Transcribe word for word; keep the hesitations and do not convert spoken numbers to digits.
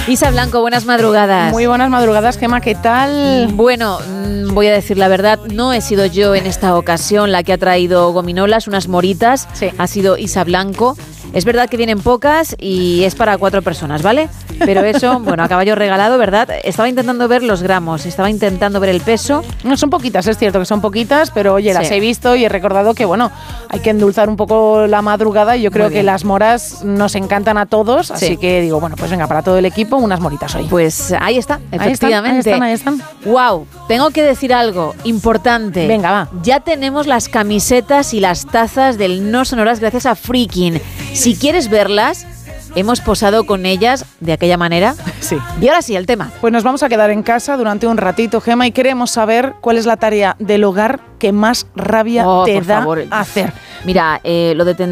Isa Blanco, buenas madrugadas. Muy buenas madrugadas, Gemma, ¿qué tal? Bueno, voy a decir la verdad, no he sido yo en esta ocasión la que ha traído gominolas, unas moritas, sí. Ha sido Isa Blanco. Es verdad que vienen pocas y es para cuatro personas, ¿vale? Pero eso, bueno, a caballo regalado, ¿verdad? Estaba intentando ver los gramos, estaba intentando ver el peso. No son poquitas, es cierto que son poquitas, pero oye, las Sí. he visto y he recordado que, bueno, hay que endulzar un poco la madrugada y yo creo Muy bien. que las moras nos encantan a todos, Sí. así que digo, bueno, pues venga, para todo el equipo, unas moritas hoy. Pues ahí está, Ahí están, efectivamente. ahí están, ahí están. Wow, tengo que decir algo importante. Venga, va. Ya tenemos las camisetas y las tazas del No Sonoras gracias a Freaking. Si quieres verlas, hemos posado con ellas de aquella manera. Sí. Y ahora sí, el tema. Pues nos vamos a quedar en casa durante un ratito, Gemma, y queremos saber cuál es la tarea del hogar que más rabia Oh, te por da favor. hacer. Mira, eh, lo de